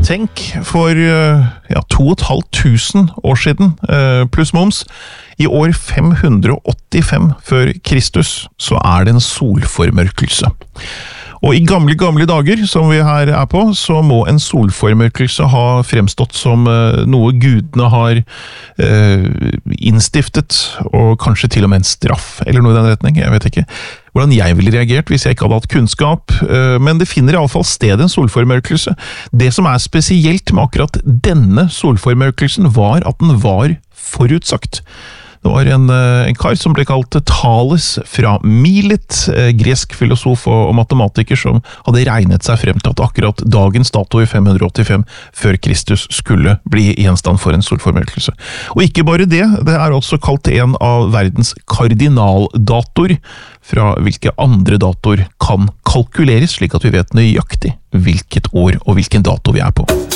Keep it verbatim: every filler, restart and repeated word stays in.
Tenk, for ja, to og et halvt tusen år siden, pluss moms, i år fem hundre åttifem før Kristus, så er det en solformørkelse. Og i gamle, gamle dager, som vi her er på, så må en solformørkelse ha fremstått som uh, noe gudene har uh, innstiftet, og kanskje til og med en straff, eller noe i den retning, jeg vet ikke hvordan jeg ville reagert hvis jeg ikke hadde hatt kunnskap, uh, men det finner i alle fall sted en solformørkelse. Det som er spesielt med akkurat denne solformørkelsen var at den var forutsagt. Det var en, en kar som ble kalt Thales fra Milet, gresk filosof og, og matematiker som hadde regnet seg frem til at akkurat dagens dato i fem hundre åttifem før Kristus skulle bli gjenstand for en solformørkelse. Og ikke bare det, det er også kalt en av verdens kardinaldatoer, fra hvilke andre datoer kan kalkuleres, slik at vi vet nøyaktig hvilket år og hvilken dato vi er på.